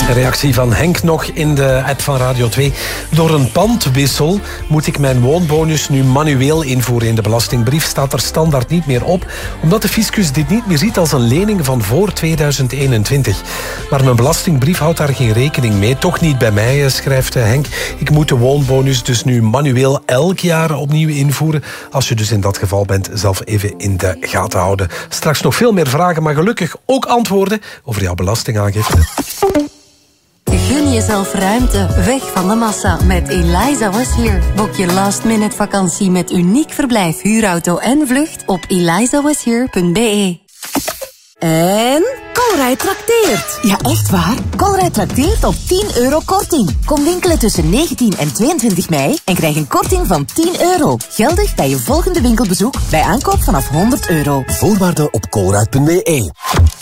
Een reactie van Henk nog in de app van Radio 2. Door een pandwissel moet ik mijn woonbonus nu manueel invoeren in de belastingbrief. Staat er standaard niet meer op, omdat de fiscus dit niet meer ziet als een lening van voor 2021. Maar mijn belastingbrief houdt daar geen rekening mee. Toch niet bij mij, schrijft Henk. Ik moet de woonbonus dus nu manueel elk jaar opnieuw invoeren. Als je dus in dat geval bent, zelf even in de gaten houden. Straks nog veel meer vragen, maar gelukkig ook antwoorden over jouw belastingaangifte. Gun jezelf ruimte, weg van de massa met Eliza Was Here. Boek je last-minute vakantie met uniek verblijf, huurauto en vlucht op elizawashere.be. En Colruyt trakteert. Ja, echt waar. Colruyt trakteert op €10 korting. Kom winkelen tussen 19 en 22 mei en krijg een korting van €10. Geldig bij je volgende winkelbezoek bij aankoop vanaf €100. Voorwaarden op colruyt.be.